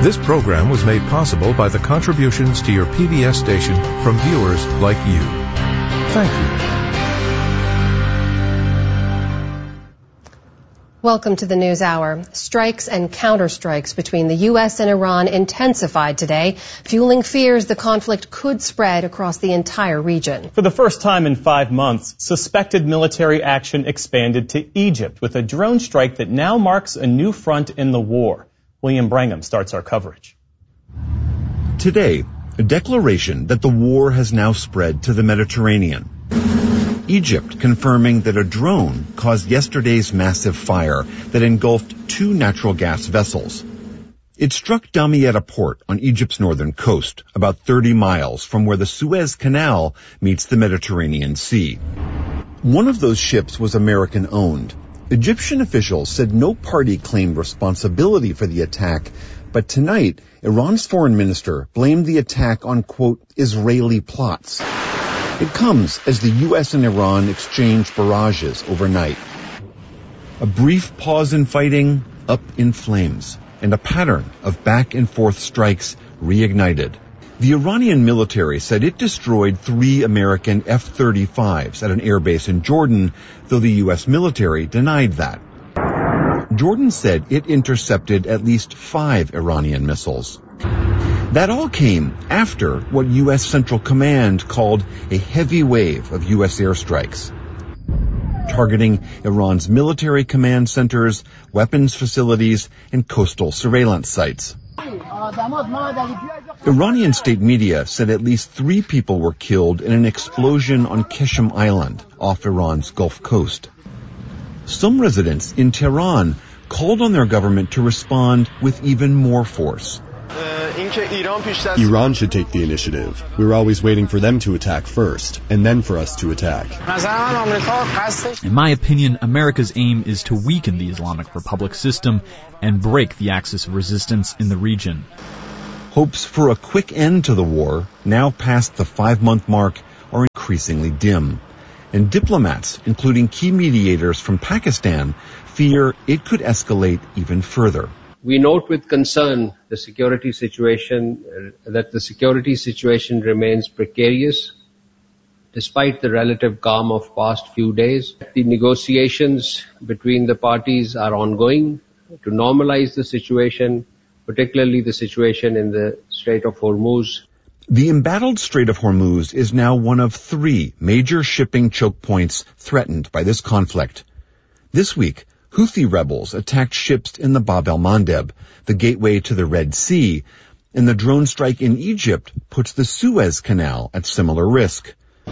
This program was made possible by the contributions to your PBS station from viewers like you. Thank you. Welcome to the News Hour. Strikes and counterstrikes between the U.S. and Iran intensified today, fueling fears the conflict could spread across the entire region. For the first time in 5 months, suspected military action expanded to Egypt with a drone strike that now marks a new front in the war. William Brangham starts our coverage. Today, a declaration that the war has now spread to the Mediterranean. Egypt confirming that a drone caused yesterday's massive fire that engulfed 2 natural gas vessels. It struck Damietta port on Egypt's northern coast, about 30 miles from where the Suez Canal meets the Mediterranean Sea. One of those ships was American-owned. Egyptian officials said no party claimed responsibility for the attack, but tonight, Iran's foreign minister blamed the attack on, quote, Israeli plots. It comes as the U.S. and Iran exchange barrages overnight. A brief pause in fighting, up in flames, and a pattern of back-and-forth strikes reignited. The Iranian military said it destroyed 3 American F-35s at an airbase in Jordan, though the U.S. military denied that. Jordan said it intercepted at least 5 Iranian missiles. That all came after what U.S. Central Command called a heavy wave of U.S. airstrikes, targeting Iran's military command centers, weapons facilities, and coastal surveillance sites. Iranian state media said at least 3 people were killed in an explosion on Qeshm Island off Iran's Gulf Coast. Some residents in Tehran called on their government to respond with even more force. Iran should take the initiative. We were always waiting for them to attack first, and then for us to attack. In my opinion, America's aim is to weaken the Islamic Republic system and break the axis of resistance in the region. Hopes for a quick end to the war, now past the 5-month mark, are increasingly dim. And diplomats, including key mediators from Pakistan, fear it could escalate even further. We note with concern that the security situation remains precarious despite the relative calm of past few days. The negotiations between the parties are ongoing to normalize the situation, particularly the situation in the Strait of Hormuz. The embattled Strait of Hormuz is now one of 3 major shipping choke points threatened by this conflict. This week, Houthi rebels attacked ships in the Bab el-Mandeb, the gateway to the Red Sea, and the drone strike in Egypt puts the Suez Canal at similar risk.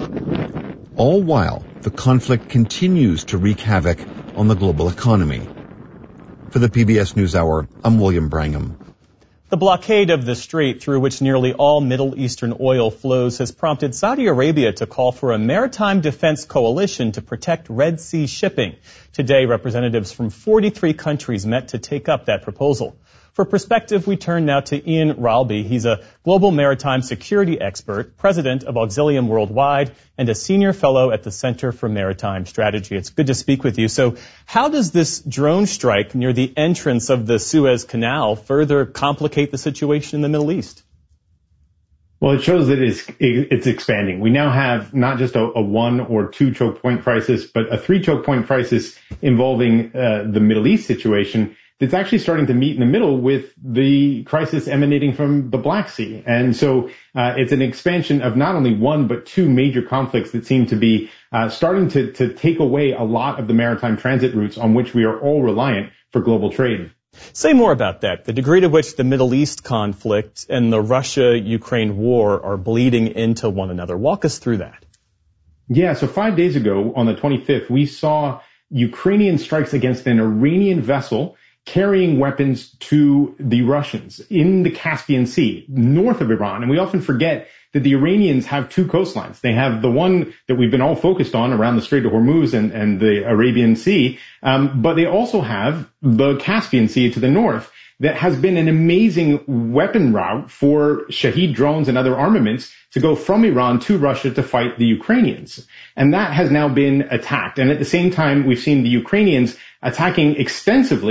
All while, the conflict continues to wreak havoc on the global economy. For the PBS NewsHour, I'm William Brangham. The blockade of the strait through which nearly all Middle Eastern oil flows has prompted Saudi Arabia to call for a maritime defense coalition to protect Red Sea shipping. Today, representatives from 43 countries met to take up that proposal. For perspective, we turn now to Ian Ralby. He's a global maritime security expert, president of Auxilium Worldwide, and a senior fellow at the Center for Maritime Strategy. It's good to speak with you. So how does this drone strike near the entrance of the Suez Canal further complicate the situation in the Middle East? Well, it shows that it's expanding. We now have not just a 1 or 2 choke point crisis, but a 3 choke point crisis involving the Middle East situation that's actually starting to meet in the middle with the crisis emanating from the Black Sea. And so it's an expansion of not only 1, but 2 major conflicts that seem to be starting to take away a lot of the maritime transit routes on which we are all reliant for global trade. Say more about that, the degree to which the Middle East conflict and the Russia-Ukraine war are bleeding into one another. Walk us through that. Yeah, so 5 days ago, on the 25th, we saw Ukrainian strikes against an Iranian vessel carrying weapons to the Russians in the Caspian Sea, north of Iran. And we often forget that the Iranians have 2 coastlines. They have the one that we've been all focused on around the Strait of Hormuz and the Arabian Sea, but they also have the Caspian Sea to the north that has been an amazing weapon route for Shahed drones and other armaments to go from Iran to Russia to fight the Ukrainians. And that has now been attacked. And at the same time, we've seen the Ukrainians attacking extensively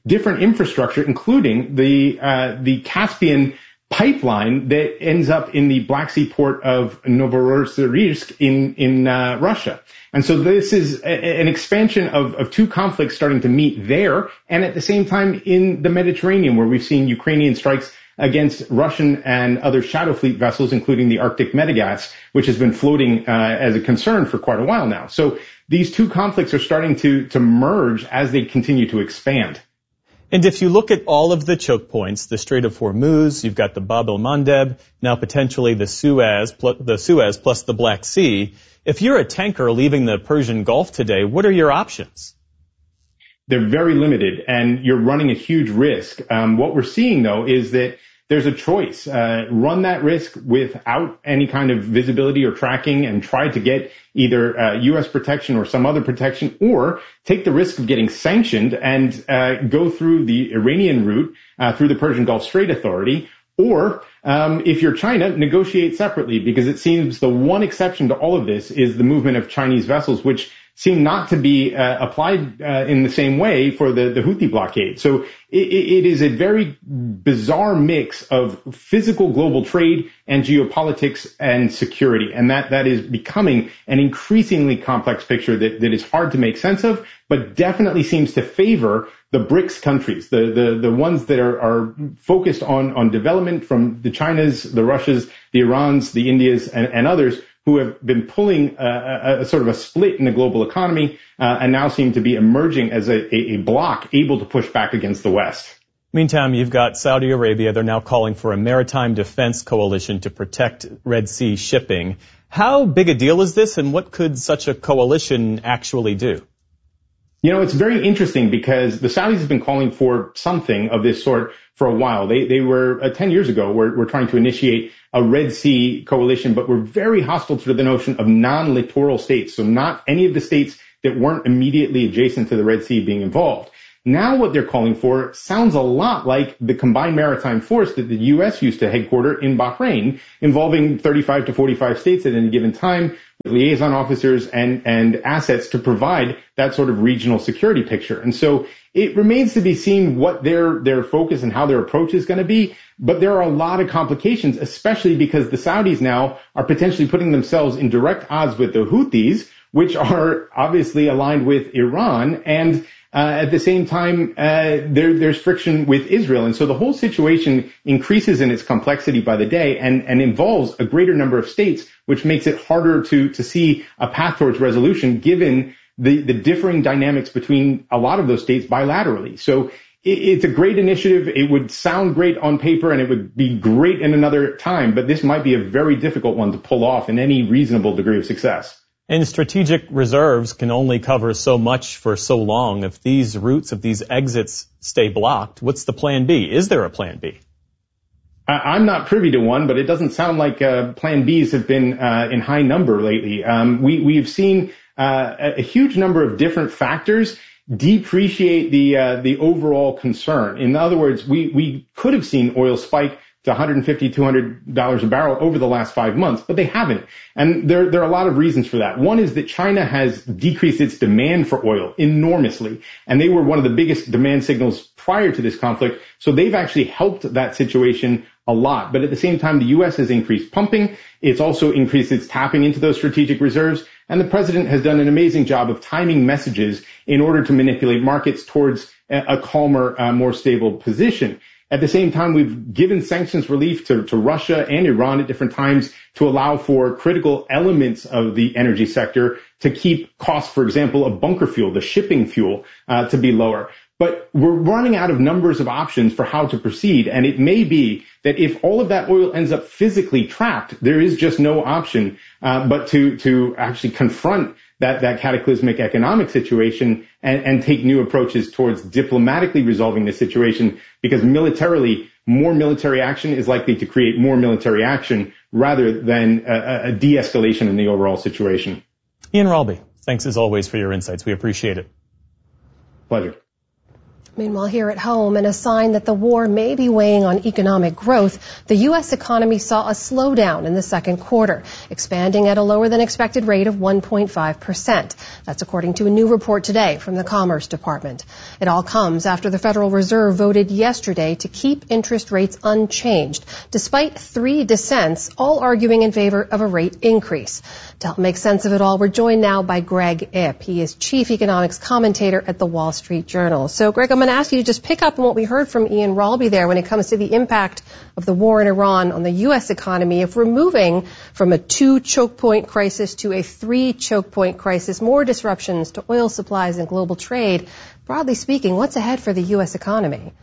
different infrastructure, including the Caspian pipeline that ends up in the Black Sea port of Novorossiysk in Russia. And so this is an expansion of two conflicts starting to meet there, and at the same time in the Mediterranean, where we've seen Ukrainian strikes against Russian and other shadow fleet vessels, including the Arctic Medegas, which has been floating as a concern for quite a while now. So these two conflicts are starting to merge as they continue to expand. And if you look at all of the choke points, the Strait of Hormuz, you've got the Bab el-Mandeb, now potentially the Suez plus the Black Sea. If you're a tanker leaving the Persian Gulf today, what are your options? They're very limited, and you're running a huge risk. What we're seeing, though, is that there's a choice. Run that risk without any kind of visibility or tracking and try to get either U.S. protection or some other protection, or take the risk of getting sanctioned and go through the Iranian route through the Persian Gulf Strait Authority. Or, if you're China, negotiate separately, because it seems the one exception to all of this is the movement of Chinese vessels, which seem not to be applied in the same way for the Houthi blockade. So it is a very bizarre mix of physical global trade and geopolitics and security. And that is becoming an increasingly complex picture that is hard to make sense of, but definitely seems to favor the BRICS countries, the ones that are focused on development, from the Chinas, the Russias, the Irans, the Indias, and others, who have been pulling a sort of a split in the global economy and now seem to be emerging as a bloc able to push back against the West. Meantime, you've got Saudi Arabia. They're now calling for a maritime defense coalition to protect Red Sea shipping. How big a deal is this, and what could such a coalition actually do? You know, it's very interesting because the Saudis have been calling for something of this sort for a while. They were 10 years ago were trying to initiate a Red Sea coalition, but were very hostile to the notion of non-littoral states. So not any of the states that weren't immediately adjacent to the Red Sea being involved. Now what they're calling for sounds a lot like the combined maritime force that the U.S. used to headquarter in Bahrain, involving 35 to 45 states at any given time, with liaison officers and assets to provide that sort of regional security picture. And so it remains to be seen what their focus and how their approach is going to be. But there are a lot of complications, especially because the Saudis now are potentially putting themselves in direct odds with the Houthis, which are obviously aligned with Iran, and at the same time, there's friction with Israel. And so the whole situation increases in its complexity by the day and involves a greater number of states, which makes it harder to see a path towards resolution, given the differing dynamics between a lot of those states bilaterally. So it's a great initiative. It would sound great on paper, and it would be great in another time, but this might be a very difficult one to pull off in any reasonable degree of success. And strategic reserves can only cover so much for so long. If these routes, if these exits stay blocked, what's the plan B? Is there a plan B? I'm not privy to one, but it doesn't sound like plan Bs have been in high number lately. We've seen a huge number of different factors depreciate the overall concern. In other words, we could have seen oil spike to $150, $200 a barrel over the last 5 months, but they haven't. And there are a lot of reasons for that. One is that China has decreased its demand for oil enormously, and they were one of the biggest demand signals prior to this conflict, so they've actually helped that situation a lot. But at the same time, the U.S. has increased pumping. It's also increased its tapping into those strategic reserves, and the president has done an amazing job of timing messages in order to manipulate markets towards a calmer, more stable position. At the same time, we've given sanctions relief to Russia and Iran at different times to allow for critical elements of the energy sector to keep costs, for example, of bunker fuel, the shipping fuel, to be lower. But we're running out of numbers of options for how to proceed. And it may be that if all of that oil ends up physically trapped, there is just no option but to actually confront that cataclysmic economic situation and take new approaches towards diplomatically resolving the situation, because militarily, more military action is likely to create more military action rather than a de-escalation in the overall situation. Ian Ralby, thanks as always for your insights. We appreciate it. Pleasure. Meanwhile, here at home, and a sign that the war may be weighing on economic growth, the U.S. economy saw a slowdown in the second quarter, expanding at a lower than expected rate of 1.5%. That's according to a new report today from the Commerce Department. It all comes after the Federal Reserve voted yesterday to keep interest rates unchanged, despite 3 dissents, all arguing in favor of a rate increase. To help make sense of it all, we're joined now by Greg Ip. He is chief economics commentator at the Wall Street Journal. So, Greg, I'm going to ask you to just pick up on what we heard from Ian Rolby there when it comes to the impact of the war in Iran on the U.S. economy. If we're moving from a 2 choke point crisis to a 3 choke point crisis, more disruptions to oil supplies and global trade, broadly speaking, what's ahead for the U.S. economy?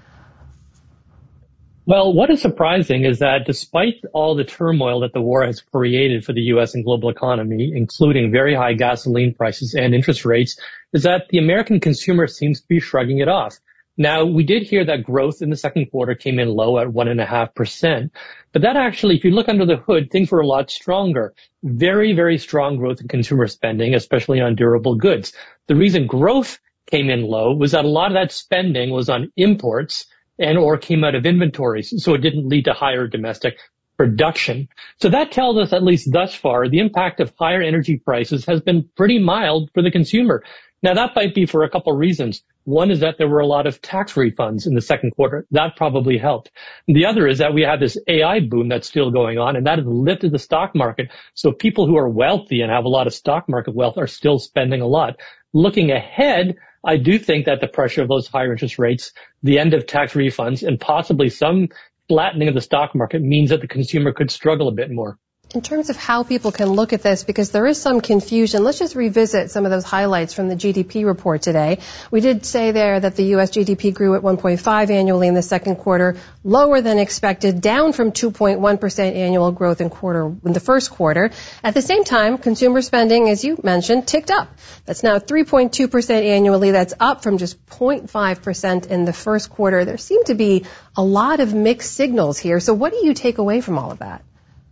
Well, what is surprising is that despite all the turmoil that the war has created for the U.S. and global economy, including very high gasoline prices and interest rates, is that the American consumer seems to be shrugging it off. Now, we did hear that growth in the second quarter came in low at 1.5%. But that actually, if you look under the hood, things were a lot stronger. Very, very strong growth in consumer spending, especially on durable goods. The reason growth came in low was that a lot of that spending was on imports and or came out of inventories, so it didn't lead to higher domestic production. So that tells us, at least thus far, the impact of higher energy prices has been pretty mild for the consumer. Now, that might be for a couple of reasons. One is that there were a lot of tax refunds in the second quarter. That probably helped. The other is that we have this AI boom that's still going on, and that has lifted the stock market. So people who are wealthy and have a lot of stock market wealth are still spending a lot. Looking ahead, I do think that the pressure of those higher interest rates, the end of tax refunds, and possibly some flattening of the stock market means that the consumer could struggle a bit more. In terms of how people can look at this, because there is some confusion, let's just revisit some of those highlights from the GDP report today. We did say there that the U.S. GDP grew at 1.5 annually in the second quarter, lower than expected, down from 2.1% annual growth in the first quarter. At the same time, consumer spending, as you mentioned, ticked up. That's now 3.2% annually. That's up from just 0.5% in the first quarter. There seem to be a lot of mixed signals here. So what do you take away from all of that?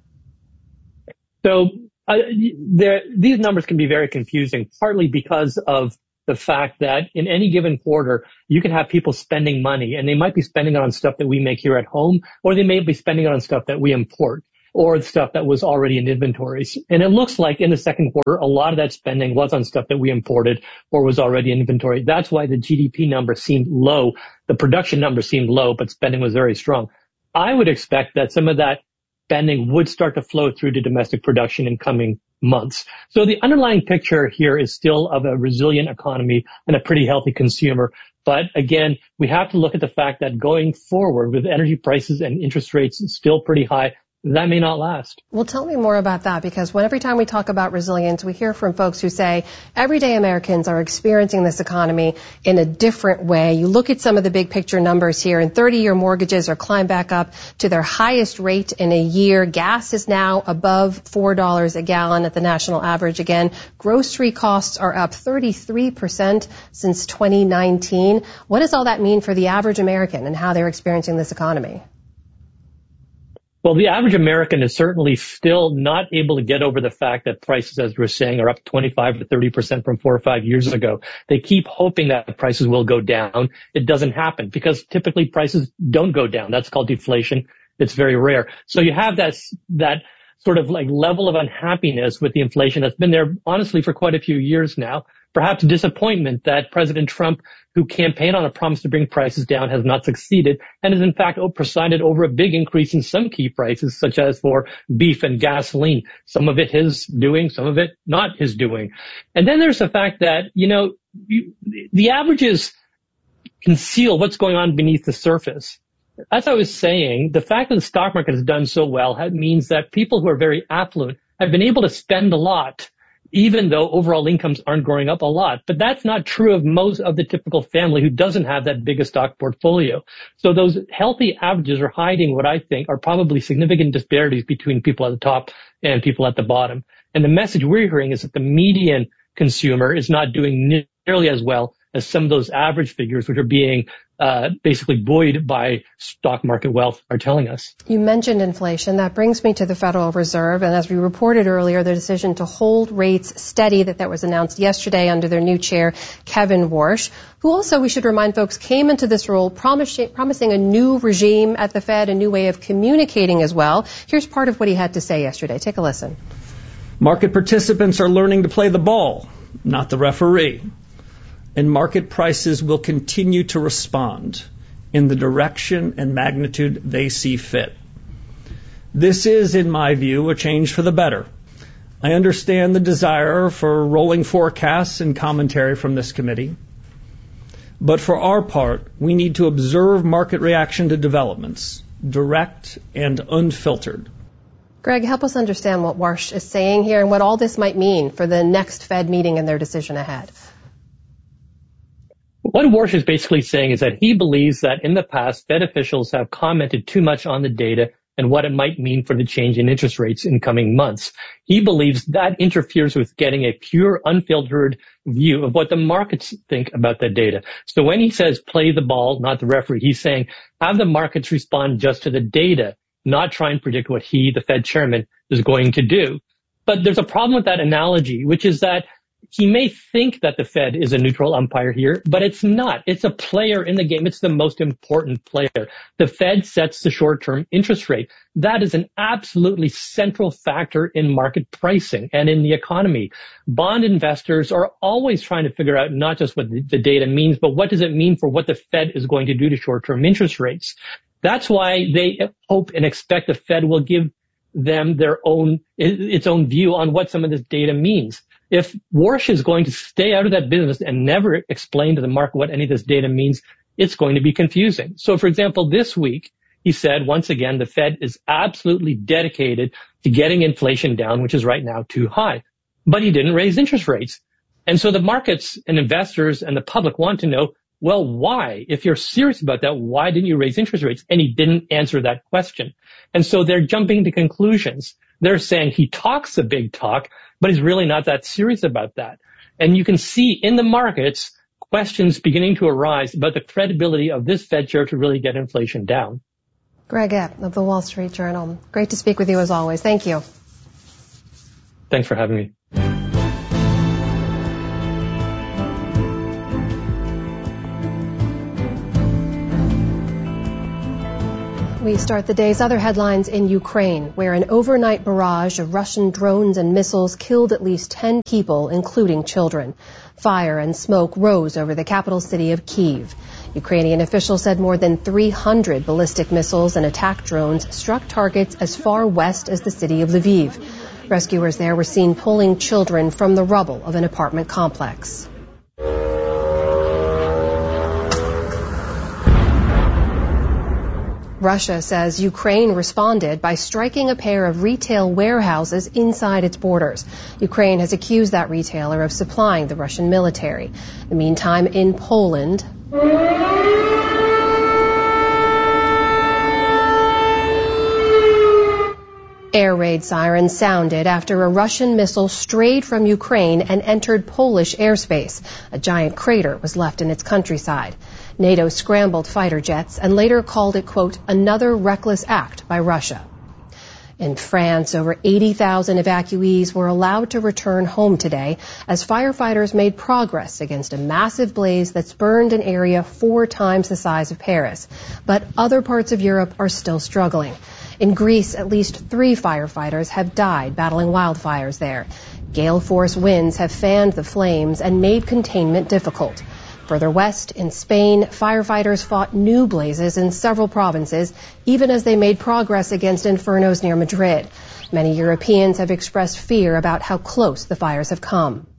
So these numbers can be very confusing, partly because of the fact that in any given quarter, you can have people spending money, and they might be spending it on stuff that we make here at home, or they may be spending it on stuff that we import, or stuff that was already in inventories. And it looks like in the second quarter, a lot of that spending was on stuff that we imported or was already in inventory. That's why the GDP number seemed low. The production number seemed low, but spending was very strong. I would expect that some of that spending would start to flow through to domestic production in coming months. So the underlying picture here is still of a resilient economy and a pretty healthy consumer. But again, we have to look at the fact that going forward with energy prices and interest rates still pretty high, that may not last. Well, tell me more about that, because every time we talk about resilience, we hear from folks who say everyday Americans are experiencing this economy in a different way. You look at some of the big picture numbers here, and 30-year mortgages are climbed back up to their highest rate in a year. Gas is now above $4 a gallon at the national average again. Grocery costs are up 33% since 2019. What does all that mean for the average American and how they're experiencing this economy? Well, the average American is certainly still not able to get over the fact that prices, as we're saying, are up 25 to 30% from 4 or 5 years ago. They keep hoping that prices will go down. It doesn't happen because typically prices don't go down. That's called deflation. It's very rare. So you have that sort of like level of unhappiness with the inflation that's been there, honestly, for quite a few years now. Perhaps disappointment that President Trump, who campaigned on a promise to bring prices down, has not succeeded and has in fact presided over a big increase in some key prices, such as for beef and gasoline. Some of it his doing, some of it not his doing. And then there's the fact that, the averages conceal what's going on beneath the surface. As I was saying, the fact that the stock market has done so well means that people who are very affluent have been able to spend a lot, even though overall incomes aren't growing up a lot. But that's not true of most of the typical family who doesn't have that big a stock portfolio. So those healthy averages are hiding what I think are probably significant disparities between people at the top and people at the bottom. And the message we're hearing is that the median consumer is not doing nearly as well as some of those average figures, which are being basically buoyed by stock market wealth, are telling us. You mentioned inflation. That brings me to the Federal Reserve. And as we reported earlier, the decision to hold rates steady that was announced yesterday under their new chair, Kevin Warsh, who also, we should remind folks, came into this role promising a new regime at the Fed, a new way of communicating as well. Here's part of what he had to say yesterday. Take a listen. Market participants are learning to play the ball, not the referee. And market prices will continue to respond in the direction and magnitude they see fit. This is, in my view, a change for the better. I understand the desire for rolling forecasts and commentary from this committee. But for our part, we need to observe market reaction to developments, direct and unfiltered. Greg, help us understand what Warsh is saying here and what all this might mean for the next Fed meeting and their decision ahead. What Warsh is basically saying is that he believes that in the past, Fed officials have commented too much on the data and what it might mean for the change in interest rates in coming months. He believes that interferes with getting a pure, unfiltered view of what the markets think about that data. So when he says play the ball, not the referee, he's saying have the markets respond just to the data, not try and predict what he, the Fed chairman, is going to do. But there's a problem with that analogy, which is that he may think that the Fed is a neutral umpire here, but it's not. It's a player in the game. It's the most important player. The Fed sets the short-term interest rate. That is an absolutely central factor in market pricing and in the economy. Bond investors are always trying to figure out not just what the data means, but what does it mean for what the Fed is going to do to short-term interest rates. That's why they hope and expect the Fed will give them its own view on what some of this data means. If Warsh is going to stay out of that business and never explain to the market what any of this data means, it's going to be confusing. So, for example, this week, he said, once again, the Fed is absolutely dedicated to getting inflation down, which is right now too high. But he didn't raise interest rates. And so the markets and investors and the public want to know, well, why? If you're serious about that, why didn't you raise interest rates? And he didn't answer that question. And so they're jumping to conclusions. They're saying he talks a big talk, but he's really not that serious about that. And you can see in the markets questions beginning to arise about the credibility of this Fed chair to really get inflation down. Greg Epp of the Wall Street Journal. Great to speak with you as always. Thank you. Thanks for having me. We start the day's other headlines in Ukraine, where an overnight barrage of Russian drones and missiles killed at least 10 people, including children. Fire and smoke rose over the capital city of Kyiv. Ukrainian officials said more than 300 ballistic missiles and attack drones struck targets as far west as the city of Lviv. Rescuers there were seen pulling children from the rubble of an apartment complex. Russia says Ukraine responded by striking a pair of retail warehouses inside its borders. Ukraine has accused that retailer of supplying the Russian military. In the meantime, in Poland, air raid sirens sounded after a Russian missile strayed from Ukraine and entered Polish airspace. A giant crater was left in its countryside. NATO scrambled fighter jets and later called it, quote, another reckless act by Russia. In France, over 80,000 evacuees were allowed to return home today as firefighters made progress against a massive blaze that's burned an area 4 times the size of Paris. But other parts of Europe are still struggling. In Greece, at least 3 firefighters have died battling wildfires there. Gale force winds have fanned the flames and made containment difficult. Further west, in Spain, firefighters fought new blazes in several provinces, even as they made progress against infernos near Madrid. Many Europeans have expressed fear about how close the fires have come.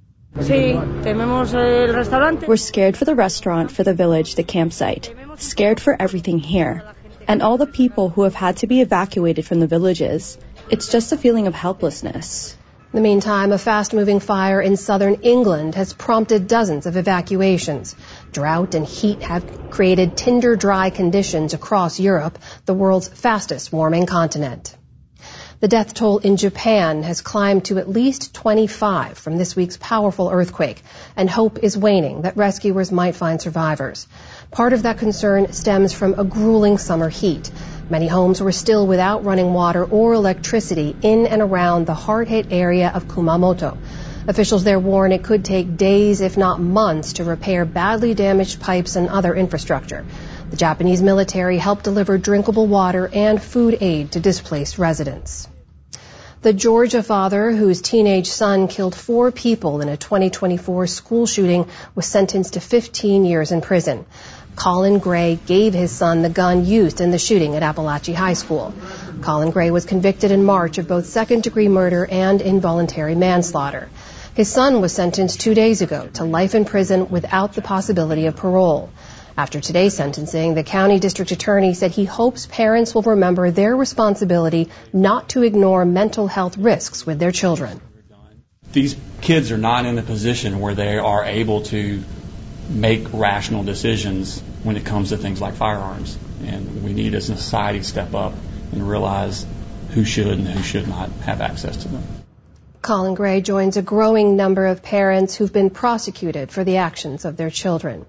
We're scared for the restaurant, for the village, the campsite. Scared for everything here. And all the people who have had to be evacuated from the villages. It's just a feeling of helplessness. In the meantime, a fast-moving fire in southern England has prompted dozens of evacuations. Drought and heat have created tinder-dry conditions across Europe, the world's fastest-warming continent. The death toll in Japan has climbed to at least 25 from this week's powerful earthquake, and hope is waning that rescuers might find survivors. Part of that concern stems from a grueling summer heat. Many homes were still without running water or electricity in and around the hard-hit area of Kumamoto. Officials there warn it could take days, if not months, to repair badly damaged pipes and other infrastructure. The Japanese military helped deliver drinkable water and food aid to displaced residents. The Georgia father whose teenage son killed 4 people in a 2024 school shooting was sentenced to 15 years in prison. Colin Gray gave his son the gun used in the shooting at Appalachian High School. Colin Gray was convicted in March of both second-degree murder and involuntary manslaughter. His son was sentenced 2 days ago to life in prison without the possibility of parole. After today's sentencing, the county district attorney said he hopes parents will remember their responsibility not to ignore mental health risks with their children. These kids are not in a position where they are able to make rational decisions when it comes to things like firearms. And we need as a society to step up and realize who should and who should not have access to them. Colin Gray joins a growing number of parents who've been prosecuted for the actions of their children.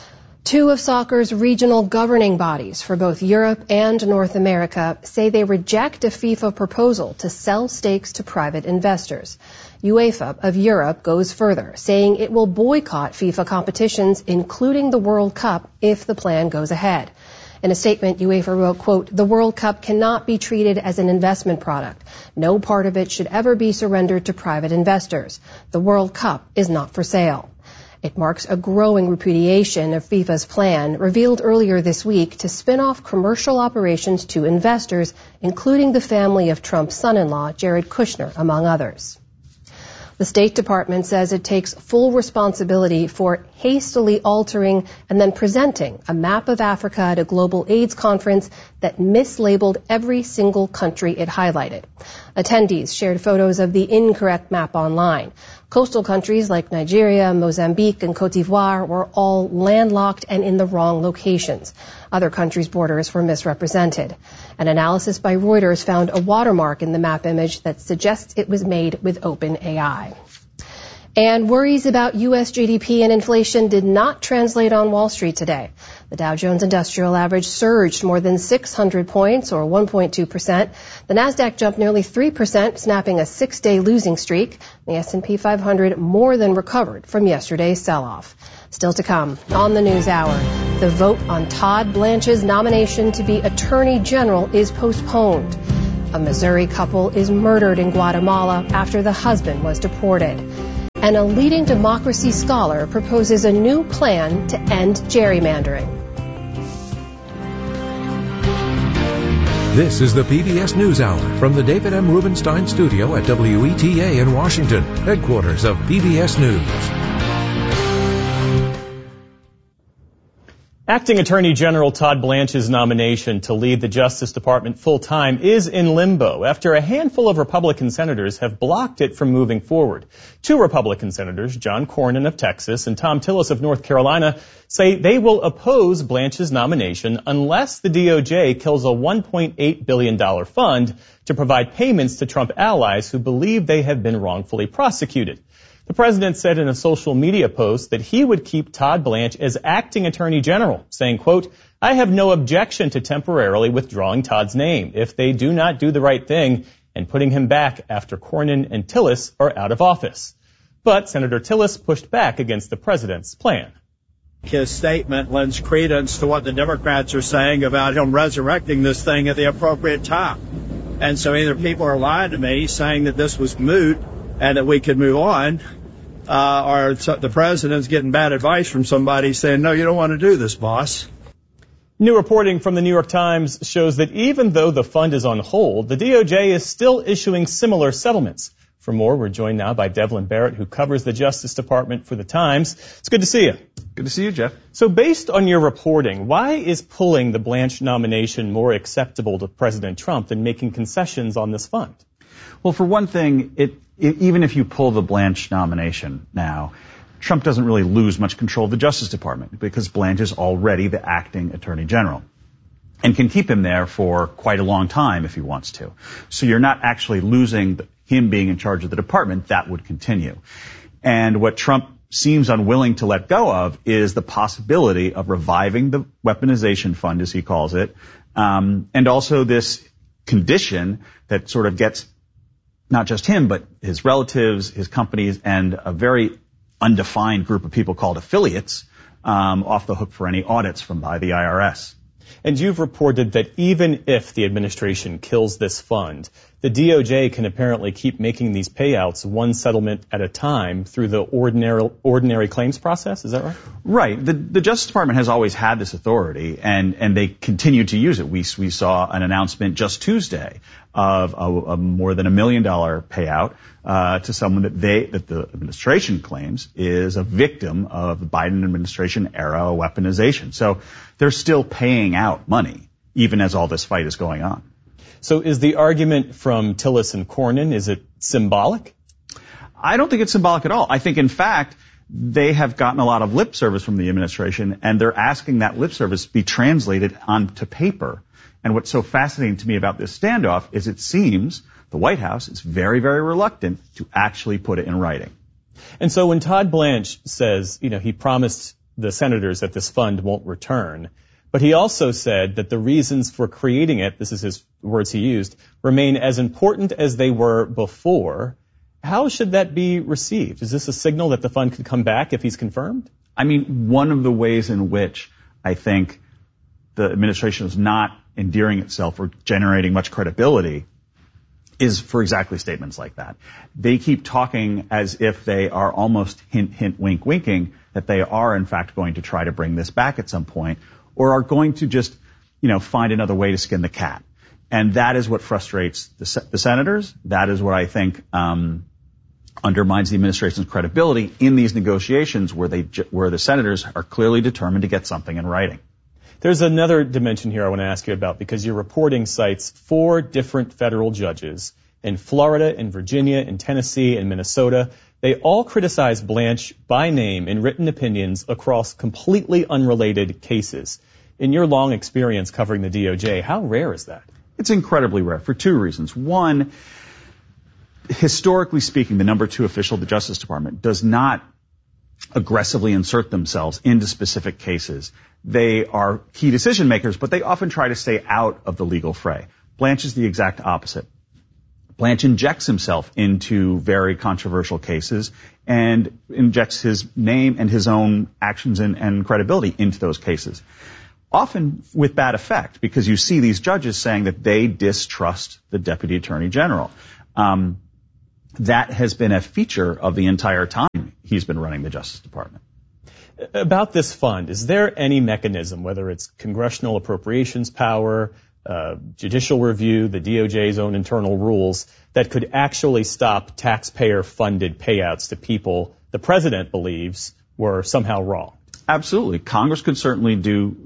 2 of soccer's regional governing bodies for both Europe and North America say they reject a FIFA proposal to sell stakes to private investors. UEFA of Europe goes further, saying it will boycott FIFA competitions, including the World Cup, if the plan goes ahead. In a statement, UEFA wrote, quote, "The World Cup cannot be treated as an investment product. No part of it should ever be surrendered to private investors. The World Cup is not for sale." It marks a growing repudiation of FIFA's plan, revealed earlier this week, to spin off commercial operations to investors, including the family of Trump's son-in-law, Jared Kushner, among others. The State Department says it takes full responsibility for hastily altering and then presenting a map of Africa at a global AIDS conference that mislabeled every single country it highlighted. Attendees shared photos of the incorrect map online. Coastal countries like Nigeria, Mozambique, and Cote d'Ivoire were all landlocked and in the wrong locations. Other countries' borders were misrepresented. An analysis by Reuters found a watermark in the map image that suggests it was made with OpenAI. And worries about U.S. GDP and inflation did not translate on Wall Street today. The Dow Jones Industrial Average surged more than 600 points, or 1.2%. The Nasdaq jumped nearly 3%, snapping a 6-day losing streak. The S&P 500 more than recovered from yesterday's sell-off. Still to come on the News Hour, the vote on Todd Blanche's nomination to be Attorney General is postponed. A Missouri couple is murdered in Guatemala after the husband was deported. And a leading democracy scholar proposes a new plan to end gerrymandering. This is the PBS NewsHour from the David M. Rubenstein Studio at WETA in Washington, headquarters of PBS News. Acting Attorney General Todd Blanche's nomination to lead the Justice Department full-time is in limbo after a handful of Republican senators have blocked it from moving forward. 2 Republican senators, John Cornyn of Texas and Thom Tillis of North Carolina, say they will oppose Blanche's nomination unless the DOJ kills a $1.8 billion fund to provide payments to Trump allies who believe they have been wrongfully prosecuted. The president said in a social media post that he would keep Todd Blanche as acting attorney general, saying, quote, "I have no objection to temporarily withdrawing Todd's name if they do not do the right thing and putting him back after Cornyn and Tillis are out of office." But Senator Tillis pushed back against the president's plan. His statement lends credence to what the Democrats are saying about him resurrecting this thing at the appropriate time. And so either people are lying to me saying that this was moot and that we could move on, or the president's getting bad advice from somebody saying, no, you don't want to do this, boss. New reporting from the New York Times shows that even though the fund is on hold, the DOJ is still issuing similar settlements. For more, we're joined now by Devlin Barrett, who covers the Justice Department for the Times. It's good to see you. Good to see you, Jeff. So based on your reporting, why is pulling the Blanche nomination more acceptable to President Trump than making concessions on this fund? Well, for one thing, even if you pull the Blanche nomination now, Trump doesn't really lose much control of the Justice Department because Blanche is already the acting attorney general. and can keep him there for quite a long time if he wants to. So you're not actually losing him being in charge of the department. That would continue. And what Trump seems unwilling to let go of is the possibility of reviving the weaponization fund, as he calls it, and also this condition that sort of gets not just him, but his relatives, his companies, and a very undefined group of people called affiliates off the hook for any audits by the IRS. And you've reported that even if the administration kills this fund, the DOJ can apparently keep making these payouts one settlement at a time through the ordinary claims process. Is that right? Right. The Justice Department has always had this authority, and they continue to use it. We saw an announcement just Tuesday of a more than $1 million payout to someone that the administration claims is a victim of the Biden administration era weaponization. So they're still paying out money, even as all this fight is going on. So is the argument from Tillis and Cornyn, is it symbolic? I don't think it's symbolic at all. I think, in fact, they have gotten a lot of lip service from the administration, and they're asking that lip service be translated onto paper. And what's so fascinating to me about this standoff is it seems the White House is very, very reluctant to actually put it in writing. And so when Todd Blanche says, he promised the senators that this fund won't return, but he also said that the reasons for creating it, this is his words he used, remain as important as they were before. How should that be received? Is this a signal that the fund could come back if he's confirmed? I mean, one of the ways in which I think the administration is not endearing itself or generating much credibility is for exactly statements like that. They keep talking as if they are almost hint, hint, wink, winking that they are, in fact, going to try to bring this back at some point, or are going to just, find another way to skin the cat. And that is what frustrates the senators. That is what I think undermines the administration's credibility in these negotiations where the senators are clearly determined to get something in writing. There's another dimension here I want to ask you about, because your reporting cites 4 different federal judges in Florida, in Virginia, in Tennessee, and Minnesota. They all criticize Blanche by name in written opinions across completely unrelated cases. In your long experience covering the DOJ, how rare is that? It's incredibly rare for 2 reasons. One, historically speaking, the number 2 official of the Justice Department does not aggressively insert themselves into specific cases. They are key decision makers, but they often try to stay out of the legal fray. Blanche is the exact opposite. Blanche injects himself into very controversial cases and injects his name and his own actions and credibility into those cases. Often with bad effect, because you see these judges saying that they distrust the Deputy Attorney General. That has been a feature of the entire time he's been running the Justice Department. About this fund, is there any mechanism, whether it's congressional appropriations power, judicial review, the DOJ's own internal rules, that could actually stop taxpayer-funded payouts to people the president believes were somehow wrong? Absolutely. Congress could certainly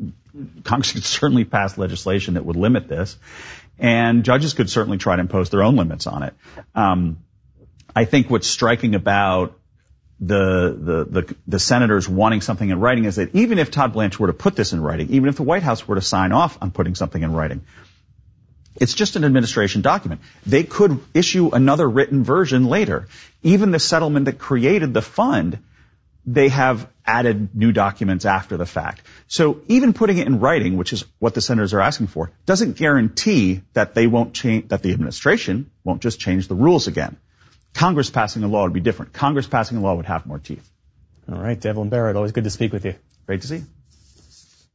pass legislation that would limit this, and judges could certainly try to impose their own limits on it. I think what's striking about the senators wanting something in writing is that even if Todd Blanche were to put this in writing, even if the White House were to sign off on putting something in writing, it's just an administration document. They could issue another written version later. Even the settlement that created the fund, they have added new documents after the fact. So even putting it in writing, which is what the senators are asking for, doesn't guarantee that they won't change, that the administration won't just change the rules again. Congress passing a law would be different. Congress passing a law would have more teeth. All right, Devlin Barrett, always good to speak with you. Great to see you.